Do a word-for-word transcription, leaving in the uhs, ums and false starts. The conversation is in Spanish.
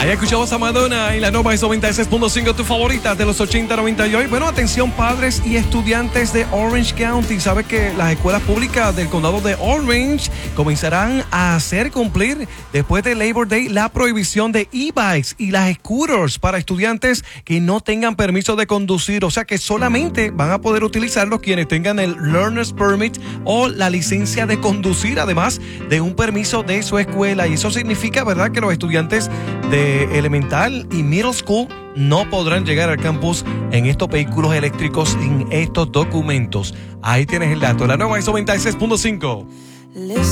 Ahí escuchamos a Madonna y la Nova es noventa y seis punto cinco, tu favorita de los ochenta, noventa y ocho. Bueno, atención padres y estudiantes de Orange County. Sabe que las escuelas públicas del condado de Orange comenzarán a hacer cumplir después de Labor Day la prohibición de e-bikes y las scooters para estudiantes que no tengan permiso de conducir. O sea que solamente van a poder utilizarlos quienes tengan el Learner's Permit o la licencia de conducir, además de un permiso de su escuela. Y eso significa, ¿verdad?, que los estudiantes de elemental y middle school no podrán llegar al campus en estos vehículos eléctricos sin estos documentos. Ahí tienes el dato. La Nueva es noventa y seis punto cinco. Listen.